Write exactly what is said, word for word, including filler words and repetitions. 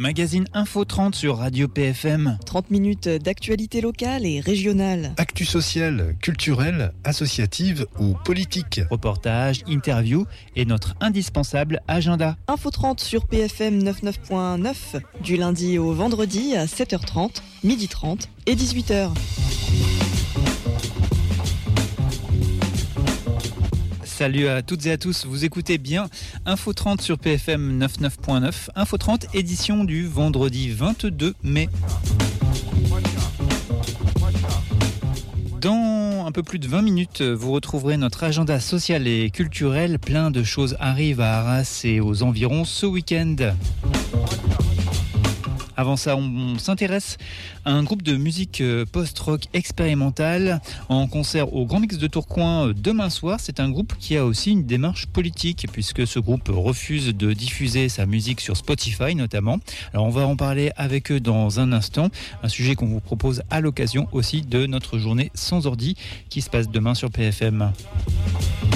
Magazine Info trente sur Radio P F M. trente minutes d'actualité locale et régionale. Actu sociale, culturelle, associative ou politique. Reportages, interviews et notre indispensable agenda. Info trente sur P F M quatre-vingt-neuf point neuf du lundi au vendredi à sept heures trente, midi trente et dix-huit heures. Salut à toutes et à tous, vous écoutez bien Info trente sur P F M quatre-vingt-neuf point neuf. Info trente, édition du vendredi vingt-deux mai. Dans un peu plus de vingt minutes, vous retrouverez notre agenda social et culturel. Plein de choses arrivent à Arras et aux environs ce week-end. Avant ça, on s'intéresse à un groupe de musique post-rock expérimentale en concert au Grand Mix de Tourcoing demain soir. C'est un groupe qui a aussi une démarche politique puisque ce groupe refuse de diffuser sa musique sur Spotify notamment. Alors on va en parler avec eux dans un instant. Un sujet qu'on vous propose à l'occasion aussi de notre journée sans ordi qui se passe demain sur P F M.